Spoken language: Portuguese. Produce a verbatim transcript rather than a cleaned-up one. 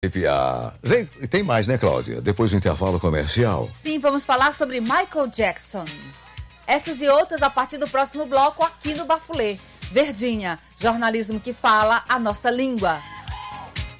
A... Vem, tem mais, né, Cláudia? Depois do intervalo comercial. Sim, vamos falar sobre Michael Jackson. Essas e outras a partir do próximo bloco aqui no Bafulê. Verdinha, jornalismo que fala a nossa língua.